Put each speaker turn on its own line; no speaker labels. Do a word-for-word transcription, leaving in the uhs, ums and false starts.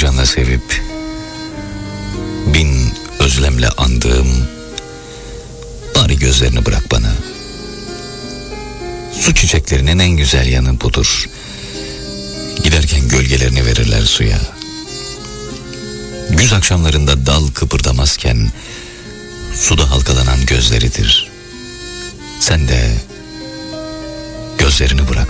canla sevip bin özlemle andığım, bari gözlerini bırak bana. Su çiçeklerinin en güzel yanı budur. Giderken gölgelerini verirler suya. Güz akşamlarında dal kıpırdamazken suda halkalanan gözleridir. Sen de gözlerini bırak